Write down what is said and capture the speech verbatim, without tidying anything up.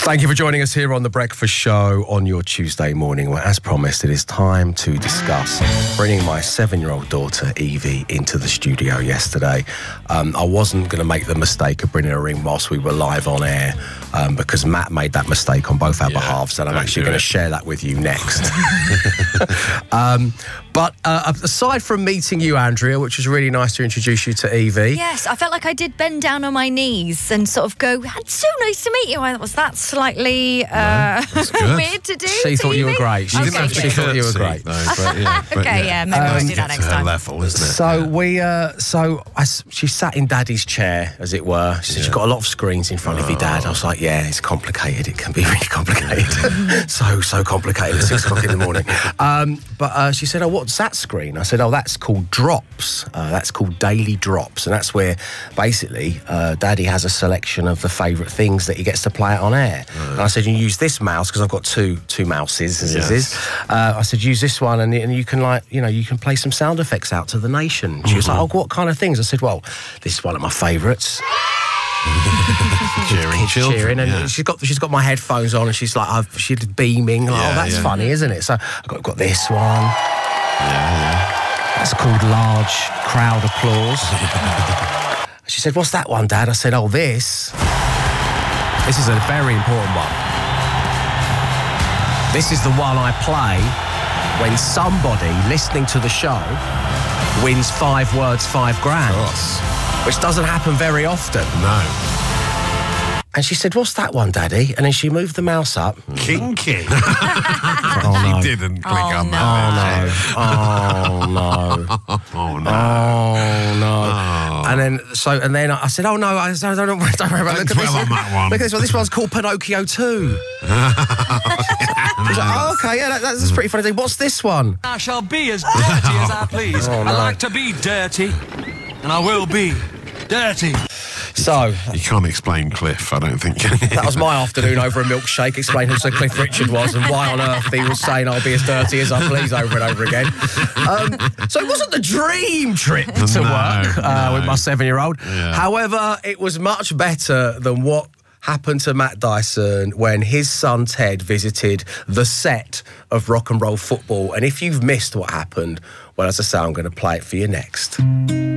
Thank you for joining us here on The Breakfast Show on your Tuesday morning. Well, as promised, it is time to discuss bringing my seven-year-old daughter, Evie, into the studio yesterday. Um, I wasn't going to make the mistake of bringing her in whilst we were live on air um, because Matt made that mistake on both our yeah, behalves, and I'm actually going to share that with you next. um, but uh, aside from meeting you, Andrea, which was really nice to introduce you to Evie. Yes, I felt like I did bend down on my knees and sort of go, "It's so nice to meet you." I was that slightly uh, no, weird to do. She thought you were great. She, okay, she thought you were great. Though, but yeah, but okay, yeah, yeah, maybe um, I'll do that next time. Level, isn't it? So yeah. we, uh, so I, she sat in Daddy's chair, as it were. She said, Yeah. "You've got a lot of screens in front oh. of you, Dad." I was like, "Yeah, it's complicated. It can be really complicated. so, so complicated at six o'clock in the morning." Um, but uh, she said, "Oh, what's that screen?" I said, "Oh, that's called Drops. Uh, that's called Daily Drops, and that's where basically uh, Daddy has a selection of the favourite things that he gets to play out on air." Right. And I said, "You use this mouse because I've got two two mouses." As yes. it is. Uh, I said, "Use this one, and, and you can like, you know, you can play some sound effects out to the nation." She was mm-hmm. like, "Oh, what kind of things?" I said, "Well, this is one of my favourites." cheering, children, cheering, and yeah. she's got she's got my headphones on, and she's like, I've, she's beaming. Like, yeah, oh, that's yeah. funny, isn't it? So I've got, got this one. Yeah, yeah. That's called large crowd applause. She said, "What's that one, Dad?" I said, "Oh, this. This is a very important one. This is the one I play when somebody listening to the show wins five words, five grand." Which doesn't happen very often. No. And she said, "What's that one, Daddy?" And then she moved the mouse up. Kinky. Oh, no. She didn't click oh, on no. that. Oh, no. Oh, no. Oh, no. Oh. And then, so, and then I said, "Oh, no, I don't, don't, don't worry about it. Look at this on that one. Look at this one. This one's called Pinocchio two. She's like, "Oh, okay, yeah, that, that's pretty funny. What's this one?" I shall be as dirty as I please. Oh, no. I like to be dirty, and I will be dirty. So You can't explain Cliff, I don't think. that was my afternoon over a milkshake, explaining who Sir Cliff Richard was and why on earth he was saying I'll be as dirty as I please over and over again. Um, so it wasn't the dream trip to No, work uh, no. with my seven-year-old. Yeah. However, it was much better than what happened to Matt Dyson when his son Ted visited the set of Rock and Roll Football. And if you've missed what happened, well, as I say, I'm going to play it for you next.